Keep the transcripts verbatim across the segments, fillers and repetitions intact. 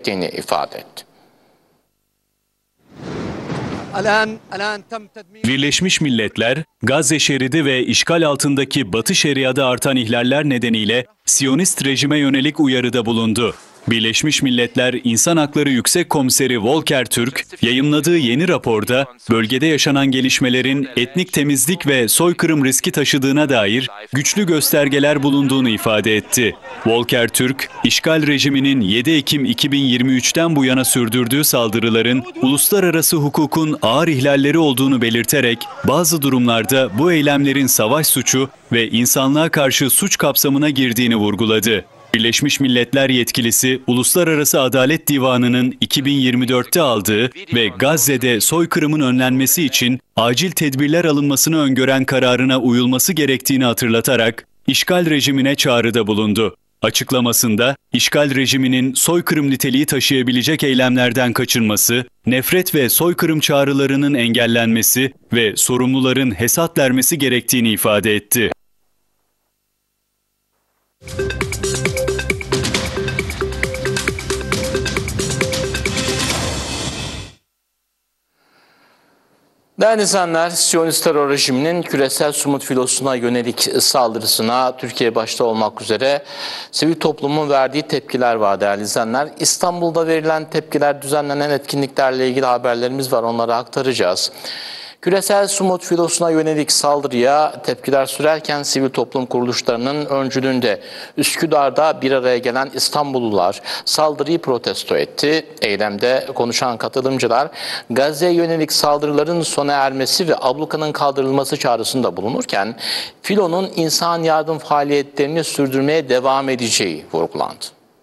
ettiğini ifade etti. Birleşmiş Milletler, Gazze şeridi ve işgal altındaki Batı Şeria'da artan ihlaller nedeniyle Siyonist rejime yönelik uyarıda bulundu. Birleşmiş Milletler İnsan Hakları Yüksek Komiseri Volker Türk, yayımladığı yeni raporda bölgede yaşanan gelişmelerin etnik temizlik ve soykırım riski taşıdığına dair güçlü göstergeler bulunduğunu ifade etti. Volker Türk, işgal rejiminin yedi Ekim iki bin yirmi üç'ten bu yana sürdürdüğü saldırıların uluslararası hukukun ağır ihlalleri olduğunu belirterek bazı durumlarda bu eylemlerin savaş suçu ve insanlığa karşı suç kapsamına girdiğini vurguladı. Birleşmiş Milletler yetkilisi, Uluslararası Adalet Divanı'nın iki bin yirmi dört'te aldığı ve Gazze'de soykırımın önlenmesi için acil tedbirler alınmasını öngören kararına uyulması gerektiğini hatırlatarak işgal rejimine çağrıda bulundu. Açıklamasında, işgal rejiminin soykırım niteliği taşıyabilecek eylemlerden kaçınması, nefret ve soykırım çağrılarının engellenmesi ve sorumluların hesap vermesi gerektiğini ifade etti. Değerli izleyenler, Siyonist terör rejiminin küresel somut filosuna yönelik saldırısına Türkiye başta olmak üzere sivil toplumun verdiği tepkiler var değerli izleyenler. İstanbul'da verilen tepkiler, düzenlenen etkinliklerle ilgili haberlerimiz var, onları aktaracağız. Küresel somut filosuna yönelik saldırıya tepkiler sürerken sivil toplum kuruluşlarının öncülüğünde Üsküdar'da bir araya gelen İstanbullular saldırıyı protesto etti. Eylemde konuşan katılımcılar Gazze'ye yönelik saldırıların sona ermesi ve ablukanın kaldırılması çağrısında bulunurken filonun insan yardım faaliyetlerini sürdürmeye devam edeceği vurgulandı.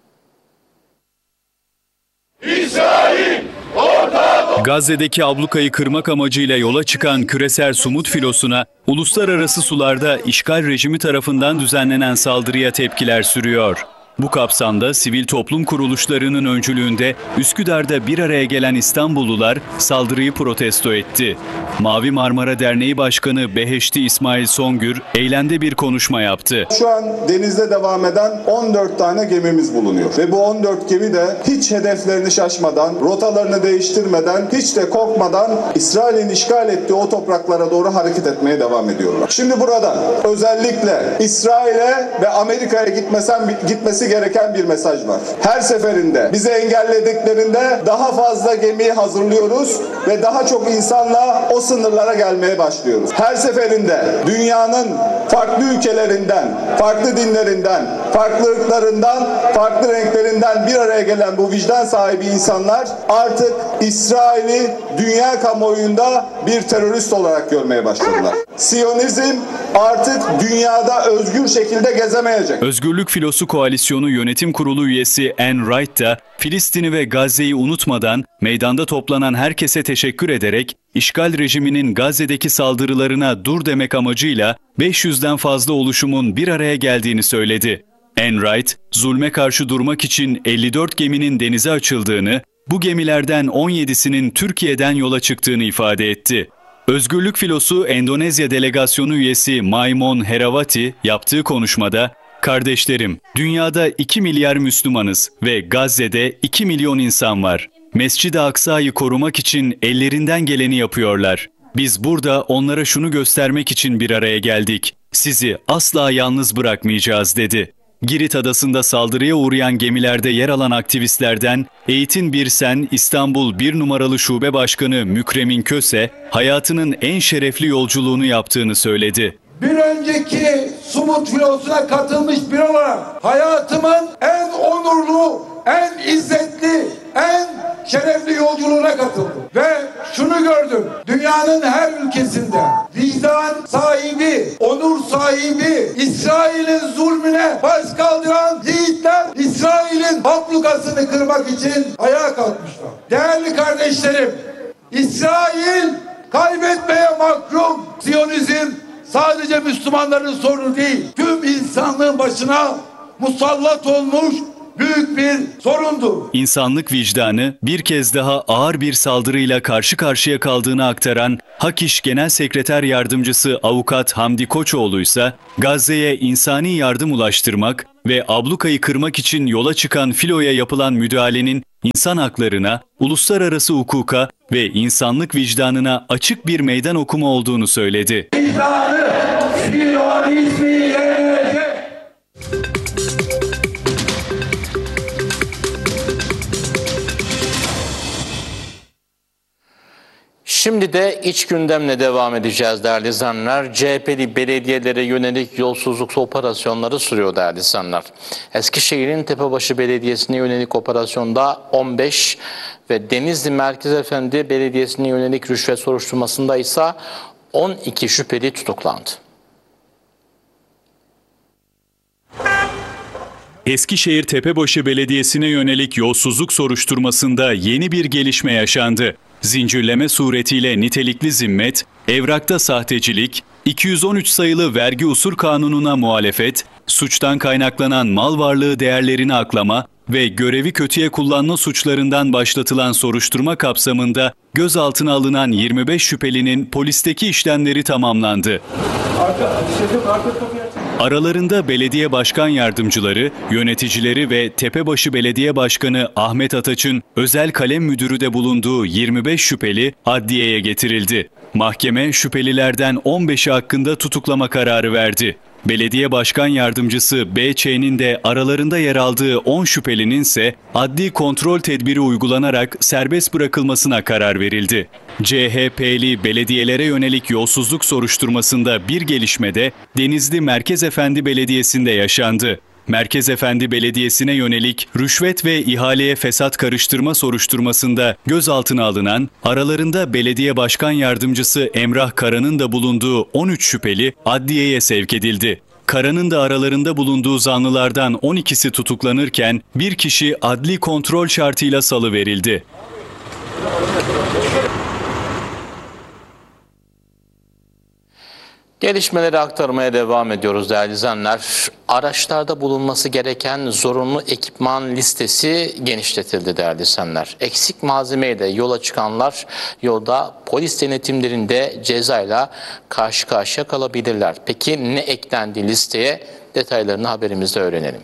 İsrail orada! Gazze'deki ablukayı kırmak amacıyla yola çıkan küresel sumut filosuna uluslararası sularda işgal rejimi tarafından düzenlenen saldırıya tepkiler sürüyor. Bu kapsamda sivil toplum kuruluşlarının öncülüğünde Üsküdar'da bir araya gelen İstanbullular saldırıyı protesto etti. Mavi Marmara Derneği Başkanı Beheşti İsmail Songür eylemde bir konuşma yaptı. Şu an denizde devam eden on dört tane gemimiz bulunuyor ve bu on dört gemi de hiç hedeflerini şaşmadan, rotalarını değiştirmeden, hiç de korkmadan İsrail'in işgal ettiği o topraklara doğru hareket etmeye devam ediyorlar. Şimdi buradan özellikle İsrail'e ve Amerika'ya gitmesen gitmesi gereken bir mesaj var. Her seferinde bizi engellediklerinde daha fazla gemiyi hazırlıyoruz ve daha çok insanla o sınırlara gelmeye başlıyoruz. Her seferinde dünyanın farklı ülkelerinden, farklı dinlerinden, farklı ırklarından, farklı renklerinden bir araya gelen bu vicdan sahibi insanlar artık İsrail'i dünya kamuoyunda bir terörist olarak görmeye başladılar. Siyonizm artık dünyada özgür şekilde gezemeyecek. Özgürlük Filosu Koalisyonu Yönetim Kurulu üyesi Anne Wright da Filistin'i ve Gazze'yi unutmadan meydanda toplanan herkese teşekkür ederek işgal rejiminin Gazze'deki saldırılarına dur demek amacıyla beş yüzden fazla oluşumun bir araya geldiğini söyledi. Anne Wright, zulme karşı durmak için elli dört geminin denize açıldığını, bu gemilerden on yedisinin Türkiye'den yola çıktığını ifade etti. Özgürlük Filosu Endonezya Delegasyonu üyesi Maimon Herawati yaptığı konuşmada, "Kardeşlerim, dünyada iki milyar Müslümanız ve Gazze'de iki milyon insan var. Mescid-i Aksa'yı korumak için ellerinden geleni yapıyorlar. Biz burada onlara şunu göstermek için bir araya geldik. Sizi asla yalnız bırakmayacağız," dedi. Girit Adası'nda saldırıya uğrayan gemilerde yer alan aktivistlerden Eğitim Birsen İstanbul bir numaralı Şube Başkanı Mükremin Köse, hayatının en şerefli yolculuğunu yaptığını söyledi. Bir önceki sumut filosuna katılmış bir olarak hayatımın en onurlu, en izzetli, en şerefli yolculuğuna katıldım. Ve şunu gördüm, dünyanın her ülkesinde vicdan sahibi, onur sahibi, İsrail'in zulmüne baş kaldıran yiğitler İsrail'in ablukasını kırmak için ayağa kalkmışlar. Değerli kardeşlerim, İsrail kaybetmeye mahkum. Siyonizm sadece Müslümanların sorunu değil, tüm insanlığın başına musallat olmuş büyük bir sorundur. İnsanlık vicdanı bir kez daha ağır bir saldırıyla karşı karşıya kaldığını aktaran Hak İş Genel Sekreter Yardımcısı Avukat Hamdi Koçoğlu ise Gazze'ye insani yardım ulaştırmak ve ablukayı kırmak için yola çıkan filoya yapılan müdahalenin insan haklarına, uluslararası hukuka ve insanlık vicdanına açık bir meydan okuma olduğunu söyledi. Vicdanı Siyonizmi yenecek. Şimdi de iç gündemle devam edeceğiz değerli izleyenler. C H P'li belediyelere yönelik yolsuzluk operasyonları sürüyor değerli izleyenler. Eskişehir'in Tepebaşı Belediyesi'ne yönelik operasyonda on beş ve Denizli Merkezefendi Belediyesi'ne yönelik rüşvet soruşturmasında ise on iki şüpheli tutuklandı. Eskişehir Tepebaşı Belediyesi'ne yönelik yolsuzluk soruşturmasında yeni bir gelişme yaşandı. Zincirleme suretiyle nitelikli zimmet, evrakta sahtecilik, iki yüz on üç sayılı vergi usul kanununa muhalefet, suçtan kaynaklanan mal varlığı değerlerini aklama ve görevi kötüye kullanma suçlarından başlatılan soruşturma kapsamında gözaltına alınan yirmi beş şüphelinin polisteki işlemleri tamamlandı. Aralarında belediye başkan yardımcıları, yöneticileri ve Tepebaşı Belediye Başkanı Ahmet Ataç'ın özel kalem müdürü de bulunduğu yirmi beş şüpheli adliyeye getirildi. Mahkeme şüphelilerden on beşi hakkında tutuklama kararı verdi. Belediye Başkan Yardımcısı B Ç'nin de aralarında yer aldığı on şüphelinin ise adli kontrol tedbiri uygulanarak serbest bırakılmasına karar verildi. C H P'li belediyelere yönelik yolsuzluk soruşturmasında bir gelişme de Denizli Merkezefendi Belediyesi'nde yaşandı. Merkezefendi Belediyesi'ne yönelik rüşvet ve ihaleye fesat karıştırma soruşturmasında gözaltına alınan, aralarında Belediye Başkan Yardımcısı Emrah Kara'nın da bulunduğu on üç şüpheli adliyeye sevk edildi. Kara'nın da aralarında bulunduğu zanlılardan on ikisi tutuklanırken bir kişi adli kontrol şartıyla salıverildi. Gelişmeleri aktarmaya devam ediyoruz değerli izleyenler. Araçlarda bulunması gereken zorunlu ekipman listesi genişletildi değerli izleyenler. Eksik malzemeyle yola çıkanlar yolda polis denetimlerinde cezayla karşı karşıya kalabilirler. Peki ne eklendi listeye? Detaylarını haberimizde öğrenelim.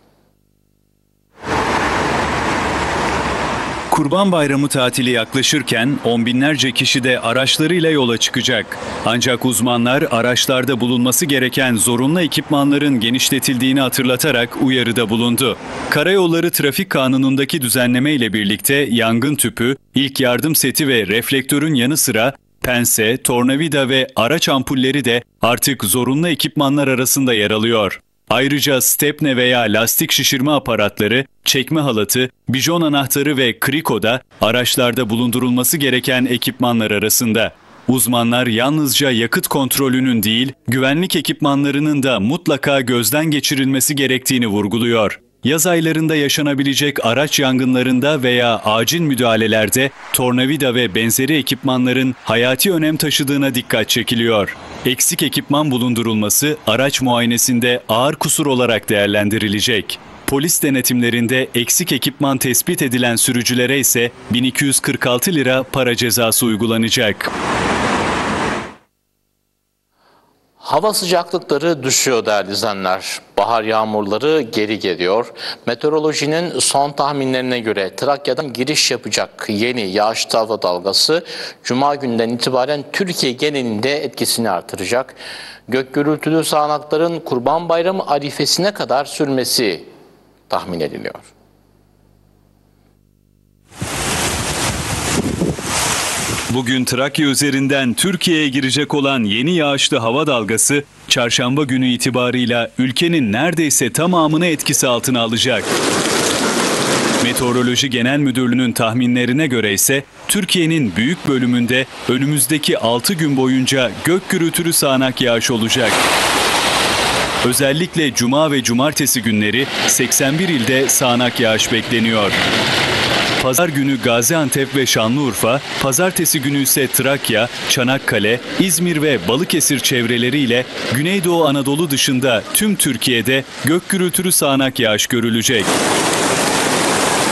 Kurban Bayramı tatili yaklaşırken on binlerce kişi de araçlarıyla yola çıkacak. Ancak uzmanlar araçlarda bulunması gereken zorunlu ekipmanların genişletildiğini hatırlatarak uyarıda bulundu. Karayolları Trafik Kanunu'ndaki düzenleme ile birlikte yangın tüpü, ilk yardım seti ve reflektörün yanı sıra pense, tornavida ve araç ampulleri de artık zorunlu ekipmanlar arasında yer alıyor. Ayrıca stepne veya lastik şişirme aparatları, çekme halatı, bijon anahtarı ve kriko da araçlarda bulundurulması gereken ekipmanlar arasında. Uzmanlar yalnızca yakıt kontrolünün değil, güvenlik ekipmanlarının da mutlaka gözden geçirilmesi gerektiğini vurguluyor. Yaz aylarında yaşanabilecek araç yangınlarında veya acil müdahalelerde tornavida ve benzeri ekipmanların hayati önem taşıdığına dikkat çekiliyor. Eksik ekipman bulundurulması araç muayenesinde ağır kusur olarak değerlendirilecek. Polis denetimlerinde eksik ekipman tespit edilen sürücülere ise bin iki yüz kırk altı lira para cezası uygulanacak. Hava sıcaklıkları düşüyor değerli izleyenler. Bahar yağmurları geri geliyor. Meteorolojinin son tahminlerine göre Trakya'dan giriş yapacak yeni yağışlı hava dalgası Cuma günden itibaren Türkiye genelinde etkisini artıracak. Gök gürültülü sağanakların Kurban Bayramı arifesine kadar sürmesi tahmin ediliyor. Bugün Trakya üzerinden Türkiye'ye girecek olan yeni yağışlı hava dalgası, çarşamba günü itibarıyla ülkenin neredeyse tamamını etkisi altına alacak. Meteoroloji Genel Müdürlüğü'nün tahminlerine göre ise Türkiye'nin büyük bölümünde önümüzdeki altı gün boyunca gök gürültülü sağanak yağış olacak. Özellikle Cuma ve Cumartesi günleri seksen bir ilde sağanak yağış bekleniyor. Pazar günü Gaziantep ve Şanlıurfa, pazartesi günü ise Trakya, Çanakkale, İzmir ve Balıkesir çevreleriyle Güneydoğu Anadolu dışında tüm Türkiye'de gök gürültülü sağanak yağış görülecek.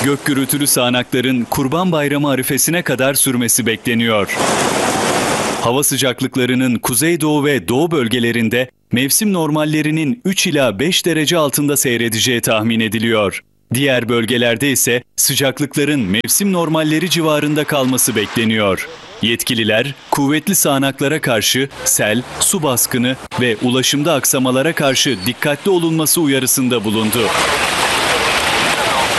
Gök gürültülü sağanakların Kurban Bayramı arifesine kadar sürmesi bekleniyor. Hava sıcaklıklarının kuzeydoğu ve doğu bölgelerinde mevsim normallerinin üç ila beş derece altında seyredeceği tahmin ediliyor. Diğer bölgelerde ise sıcaklıkların mevsim normalleri civarında kalması bekleniyor. Yetkililer kuvvetli sağanaklara karşı sel, su baskını ve ulaşımda aksamalara karşı dikkatli olunması uyarısında bulundu.